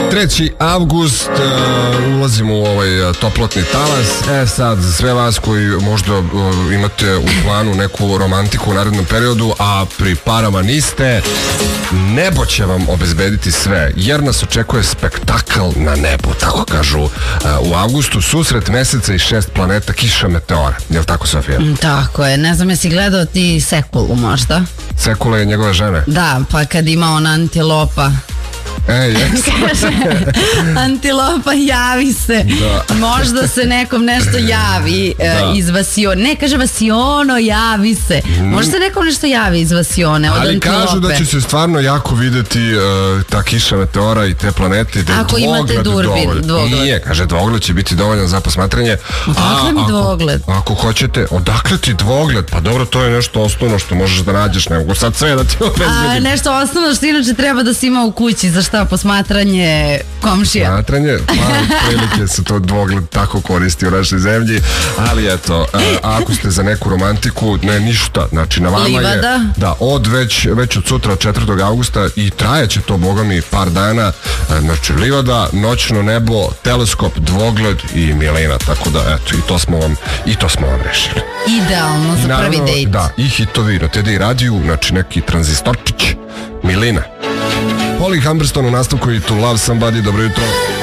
3. avgust, ulazimo u ovaj toplotni talas. Sad, za sve vas koji možda imate u planu neku romantiku u narednom periodu, a pri parama niste, nebo će vam obezbediti sve, jer nas očekuje spektakl na nebu, tako kažu u avgustu, susret meseca i 6 planeta, kiša meteora. Je li tako, Sofija? Tako je, ne znam jesi gledao ti Sekulu možda? Sekula je njegove žene. Da, pa kad ima ona antilopa. Kaže, antilopa javi se, možda se nekom nešto javi iz vasione, ne kaže vasiono javi se, možda se nekom nešto javi iz vasione od antilope. Ali kažu da će se stvarno jako videti ta kiša meteora i te planete, da je ako imate durbin, dvogled. Nije, kaže dvogled će biti dovoljan za posmatranje. Odakle mi dvogled? Ako hoćete, odakle ti dvogled? Pa dobro, to je nešto osnovno što možeš da nađeš, ne mogu sad sve da ti obezbedim. Nešto osnovno što inače treba da si ima u kući, za šta? Posmatranje komšija. Posmatranje, prilike se to dvogled tako koristi u našoj zemlji, ali eto, ako ste za neku romantiku, ne ništa, znači na vama Livada. Je da, već od sutra, od 4. avgusta i trajaće to, boga mi, par dana, znači livada, noćno nebo, teleskop, dvogled i milina, tako da eto, i to smo vam rešili. Idealno za prvi dejt. Da, i hitovi na TD radiju, znači neki tranzistorčić, milina. Holly Humberstone u nastavku i To Love Somebody, dobro jutro.